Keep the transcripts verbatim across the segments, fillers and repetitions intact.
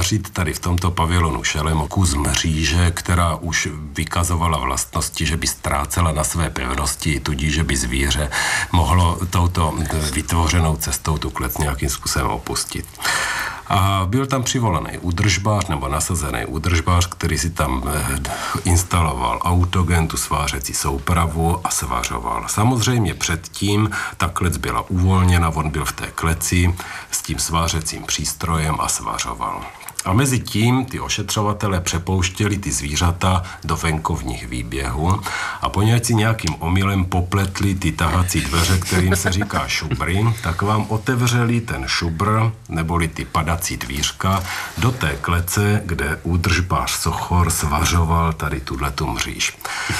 vařit tady v tomto pavilonu šelem kus mříže, která už vykazovala vlastnosti, že by ztrácela na své pevnosti, tudíž, že by zvíře mohlo touto vytvořenou cestou tu klec nějakým způsobem opustit. A byl tam přivolaný údržbář nebo nasazený údržbář, který si tam instaloval autogen, tu svářecí soupravu a svařoval. Samozřejmě předtím ta klec byla uvolněna, on byl v té kleci s tím svářecím přístrojem a svařoval. A mezi tím ty ošetřovatelé přepouštěli ty zvířata do venkovních výběhů a poněvadž si nějakým omylem popletli ty tahací dveře, kterým se říká šubry, tak vám otevřeli ten šubr, neboli ty padací dvířka, do té klece, kde údržbář Sochor svařoval tady tuhletu mříž.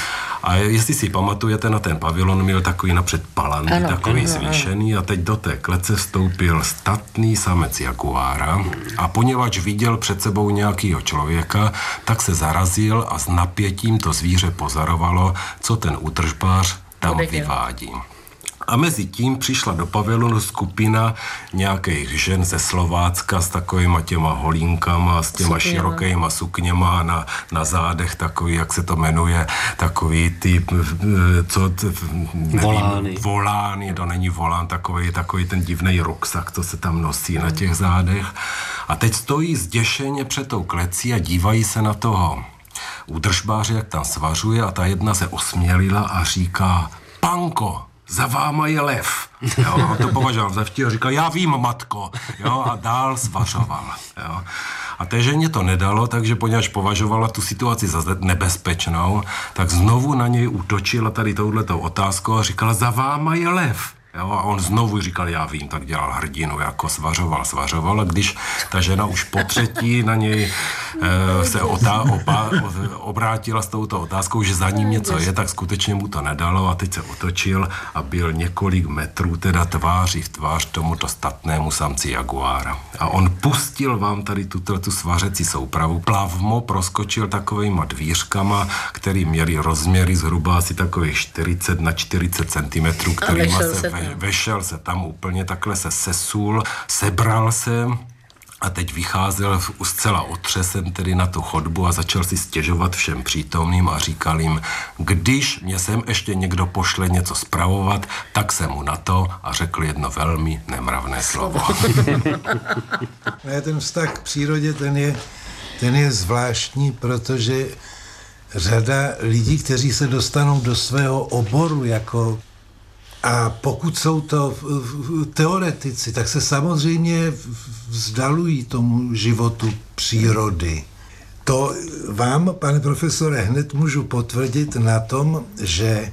A jestli si pamatujete, na ten pavilon měl takový napřed palandy, ano, takový ano, zvýšený, a teď do té klece vstoupil statný samec jaguára a poněvadž viděl před sebou nějakýho člověka, tak se zarazil a s napětím to zvíře pozorovalo, co ten údržbář tam vyvádí. A mezi tím přišla do pavilonu skupina nějakých žen ze Slovácka s takovýma těma holínkama, s těma Sukněma. širokýma sukněma na, na zádech, takový, jak se to jmenuje, takový typ, co, nevím, volány. volány, to není volán, takový, takový ten divnej ruksak, co se tam nosí na těch zádech. A teď stojí zděšeně před tou klecí a dívají se na toho údržbáře, jak tam svařuje, a ta jedna se osmělila a říká: Panko, za váma je lev. Jo, on to považoval za vtip a říkal: já vím, matko. Jo, a dál svařoval. Jo. A té ženě to nedalo, takže poněvadž považovala tu situaci za nebezpečnou, tak znovu na něj útočila tady touhletou otázkou a říkala: za váma je lev. Jo, a on znovu říkal: já vím, tak dělal hrdinu, jako svařoval, svařoval. A když ta žena už po třetí na něj e, se otá, opa, obrátila s touto otázkou, že za ním něco je, tak skutečně mu to nedalo a teď se otočil a byl několik metrů teda tváří v tvář tomuto statnému samci jaguára. A on pustil vám tady tuto tu svařecí soupravu. Plavmo proskočil takovejma dvířkama, který měli rozměry zhruba asi takových čtyřicet na čtyřicet centimetrů, kterýma se ve, vešel se tam úplně, takhle se sesul, sebral se a teď vycházel zcela otřesen tedy na tu chodbu a začal si stěžovat všem přítomným a říkal jim: když mě sem ještě někdo pošle něco spravovat, tak se mu na to, a řekl jedno velmi nemravné slovo. Ne, ten vztah k přírodě, ten je, ten je zvláštní, protože řada lidí, kteří se dostanou do svého oboru jako a pokud jsou to teoretici, tak se samozřejmě vzdalují tomu životu přírody. To vám, pane profesore, hned můžu potvrdit na tom, že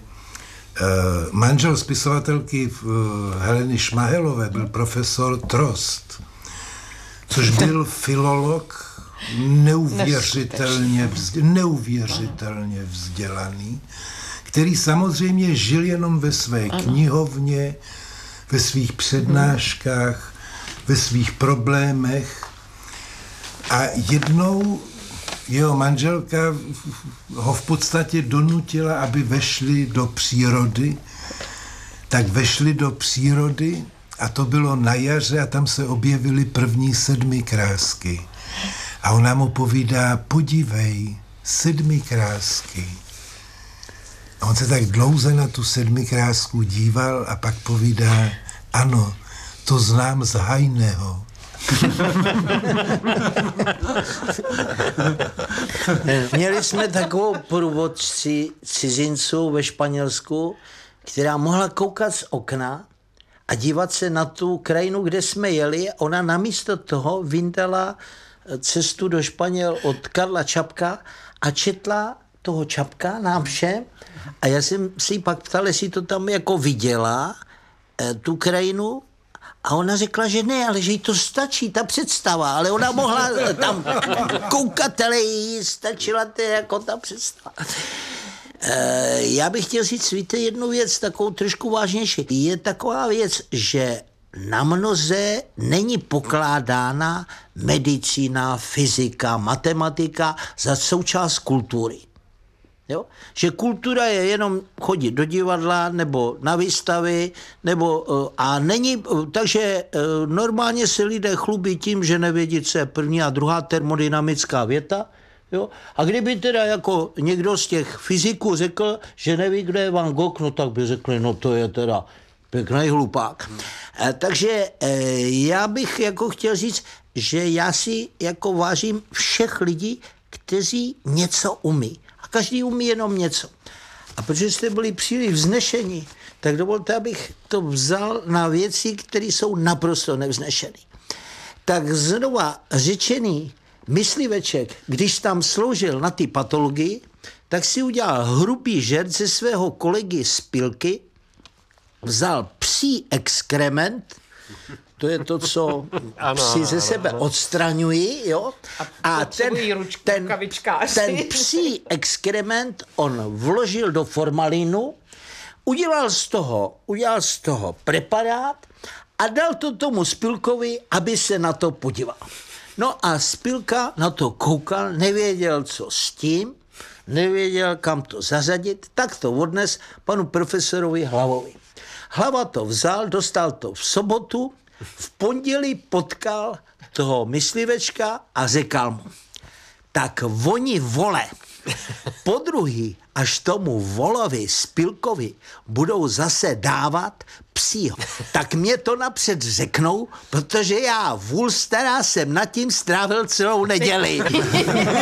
manžel spisovatelky Heleny Šmahelové byl profesor Trost, což byl filolog neuvěřitelně, vzd, neuvěřitelně vzdělaný, který samozřejmě žil jenom ve své knihovně, ve svých přednáškách, ve svých problémech. A jednou jeho manželka ho v podstatě donutila, aby vešli do přírody. Tak vešli do přírody a to bylo na jaře a tam se objevily první sedmikrásky. A ona mu povídá: podívej, sedmikrásky. A on se tak dlouze na tu sedmikrásku díval a pak povídá: ano, to znám z Hajného. Měli jsme takovou průvodci cizinců ve Španělsku, která mohla koukat z okna a dívat se na tu krajinu, kde jsme jeli. Ona namísto toho vyndala cestu do Španěl od Karla Čapka a četla toho Čapka nám všem. A já jsem si pak ptal, jestli to tam jako viděla, tu krajinu. A ona řekla, že ne, ale že jí to stačí, ta představa. Ale ona mohla tam koukat, ale jí stačila to jako ta představa. E, já bych chtěl říct, víte, jednu věc, takovou trošku vážnější. Je taková věc, že na mnoze není pokládána medicína, fyzika, matematika za součást kultury. Jo? Že kultura je jenom chodit do divadla nebo na výstavy, nebo, a není, takže normálně se lidé chlubí tím, že nevědí, co je první a druhá termodynamická věta. Jo? A kdyby teda jako někdo z těch fyziků řekl, že neví, kde je Van Gogh, no tak by řekli, no to je teda pěkný hlupák. Hmm. Takže já bych jako chtěl říct, že já si jako vážím všech lidí, kteří něco umí. A každý umí jenom něco. A protože jste byli příliš vznešení, tak dovolte, abych to vzal na věci, které jsou naprosto nevznešené. Tak znova řečený mysliveček, když tam sloužil na ty patologii, tak si udělal hrubý žert ze svého kolegy z pilky, vzal psí exkrement, to je to, co psi ze sebe odstraňují, jo? A ten, ten, ten psí exkrement on vložil do formalínu, udělal z toho, udělal z toho preparát a dal to tomu Spilkovi, aby se na to podíval. No a Spilka na to koukal, nevěděl, co s tím, nevěděl, kam to zařadit, tak to odnes panu profesorovi Hlavovi. Hlava to vzal, dostal to v sobotu, v pondělí potkal toho myslivečka a řekl mu, tak oni vole, podruhý, až tomu volovi Spilkovi budou zase dávat psího, tak mě to napřed řeknou, protože já vůl stará jsem nad tím strávil celou neděli.